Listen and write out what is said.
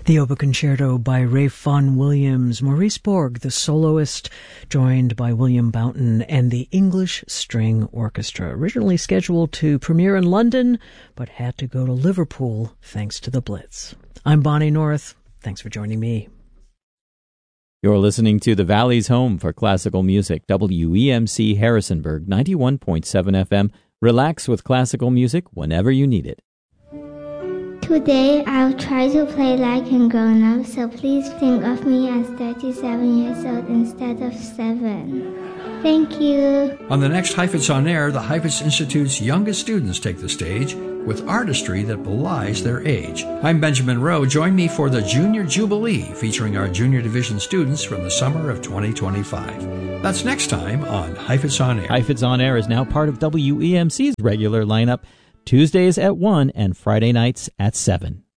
The Oboe Concerto by Ralph Vaughan Williams, Maurice Borg, the soloist, joined by William Boughton and the English String Orchestra. Originally scheduled to premiere in London, but had to go to Liverpool thanks to the Blitz. I'm Bonnie North. Thanks for joining me. You're listening to the Valley's home for classical music, WEMC Harrisonburg, 91.7 FM. Relax with classical music whenever you need it. Today, I'll try to play like a grown-up, so please think of me as 37 years old instead of 7. Thank you. On the next Heifetz on Air, the Heifetz Institute's youngest students take the stage with artistry that belies their age. I'm Benjamin Rowe. Join me for the Junior Jubilee, featuring our junior division students from the summer of 2025. That's next time on Heifetz on Air. Heifetz on Air is now part of WEMC's regular lineup, Tuesdays at 1 and Friday nights at 7.